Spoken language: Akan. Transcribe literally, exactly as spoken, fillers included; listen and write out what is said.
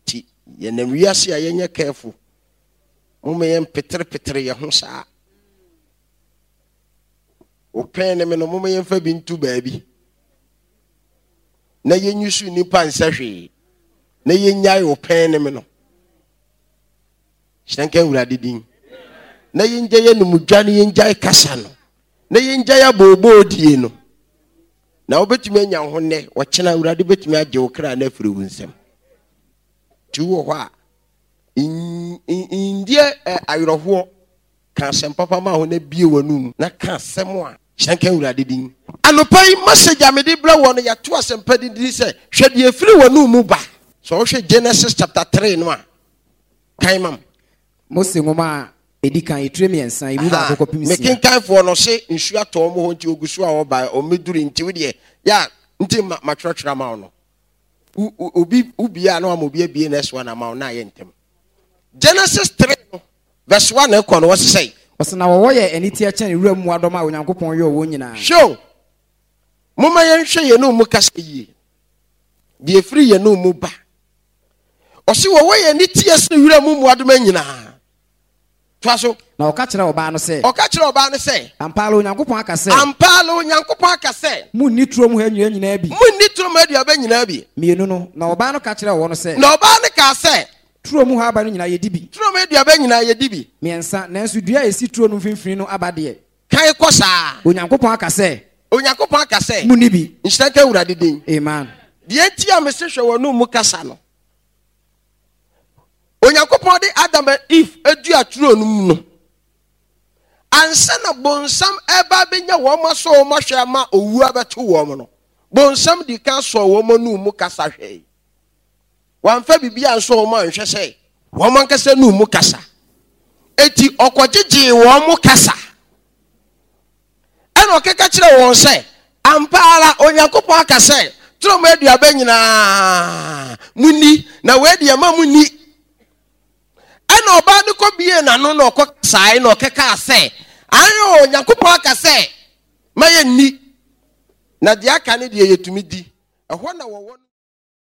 ti ye na wiase a yenye careful mumma yen petre petre ye ho saa o pen ne me no mumma yen fa bi ntu baabi na yenyusu nipa nsahwe na yenyai o pen ne me no shankan wurade din na yenje ye no mudwane yenjai kasa no na yenjai abobo die no na obetumi anya ho ne wo kena wurade betumi agye wo kra na afiri wo nsem ti wo ho a indie ayroho kan sem papa ma ho na bie wanum na kan sem a shankan wurade din anopai message amede bla wo no yato asempa din din se hwede afiri wanum ba so wo hwe Genesis chapter three no a kan mam Mose ngoma edi kan etremi ensan ibu ba akoko pimisi mekin kan fo no se nsu ato mo ho nti ogusu a wo ba o meduri nti wo de ya nti ma twetwera ma no obi ubia na amobi abie next one ama na ye ntem Genesis three verse one e ko no what say wose na wo ye eniti a chen wura mu adoma onyankopon ye wo nyina show mama ye nhwe ye no mu kasa yi de free ye no mu ba ose wo ye eniti ase wura mu mu adoma nyina twaso na o ka kire oba no se o ka kire oba no se ampalo onyankopon aka se ampalo onyankopon aka se mu ni turo mu ha nyina nyina bi mu ni turo mu aduaba nyina bi mienu no na oba no ka kire wo no se na oba no ka se turo mu ha aba no nyina ye dibi turo mu aduaba nyina ye dibi miensa nanso dua esi turo no mfimfini no aba de kan ko saa onyankopon aka se onyankopon aka se mu ni bi nshaka wurade din amen de ti a mesehwe wonu mu kasa no onyankopon de Adam and Eve edu aturo no mu no ansa na bonsam eba benya wo maso wo mahwe ma owu abeto wo mo no bonsam di kan so wo mo nu mu kasa hwe wan fa bibia nso wo ma nhwe se wo man kasa nu mu kasa eti okogege wo mu kasa eno okeka kire won se ampara onyankopon aka se tro mo aduaba nyina muni na we de ma muni eno oba ni ko bie na no no ko sai no keka ase ayo onyankopon aka se maye ni na de aka ne de yetumi di ehwo na wo